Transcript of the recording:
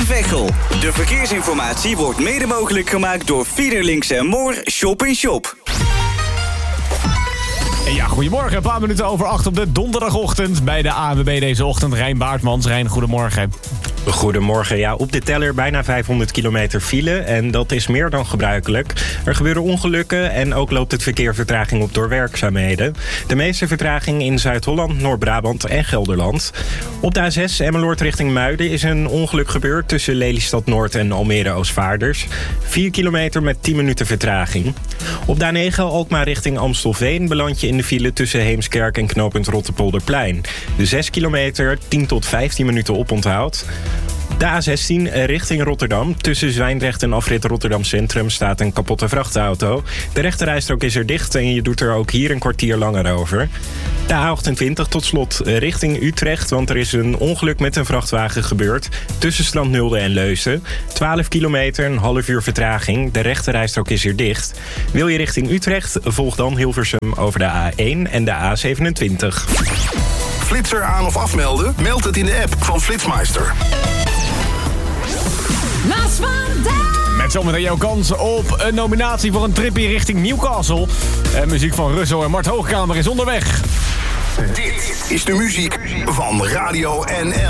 Veghel. De verkeersinformatie wordt mede mogelijk gemaakt door Fiederlinks en Moor Shop in Shop. Ja, goedemorgen. Een paar minuten over 8 op de donderdagochtend bij de ANWB deze ochtend. Rijn Baartmans. Rijn, goedemorgen. Goedemorgen. Ja, op de teller bijna 500 kilometer file en dat is meer dan gebruikelijk. Er gebeuren ongelukken en ook loopt het verkeer vertraging op door werkzaamheden. De meeste vertraging in Zuid-Holland, Noord-Brabant en Gelderland. Op de A6 Emmeloord richting Muiden is een ongeluk gebeurd tussen Lelystad Noord en Almere Oostvaarders. 4 kilometer met 10 minuten vertraging. Op de A9 Alkmaar richting Amstelveen beland je in de file tussen Heemskerk en knooppunt Rotterpolderplein. De 6 kilometer, 10 tot 15 minuten oponthoud. De A16 richting Rotterdam. Tussen Zwijndrecht en afrit Rotterdam Centrum staat een kapotte vrachtauto. De rechterrijstrook is er dicht en je doet er ook hier een kwartier langer over. De A28 tot slot richting Utrecht, want er is een ongeluk met een vrachtwagen gebeurd. Tussen Strandnulde en Leusden. 12 kilometer, een half uur vertraging. De rechterrijstrook is er dicht. Wil je richting Utrecht, volg dan Hilversum over de A1 en de A27. Flitser aan of afmelden? Meld het in de app van Flitsmeister. Met zometeen jouw kans op een nominatie voor een tripje richting Newcastle. En muziek van Russell en Mart Hoogkamer is onderweg. Dit is de muziek van Radio NL.